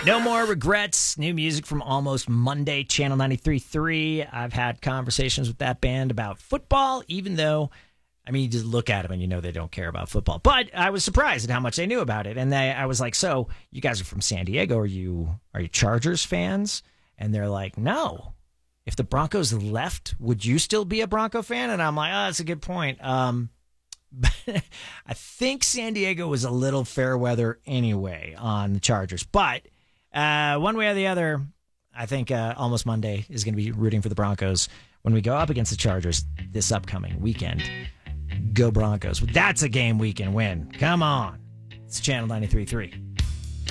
No More Regrets, new music from Almost Monday, Channel 93.3. I've had conversations with that band about football, even though, I mean, you just look at them and you know they don't care about football. But I was surprised at how much they knew about it. And I was like, so you guys are from San Diego. Are you Chargers fans? And they're like, no. If the Broncos left, would you still be a Bronco fan? And I'm like, oh, that's a good point. I think San Diego was a little fair weather anyway on the Chargers. But one way or the other, I think Almost Monday is going to be rooting for the Broncos when we go up against the Chargers this upcoming weekend. Go Broncos. That's a game we can win. Come on. It's Channel 93.3.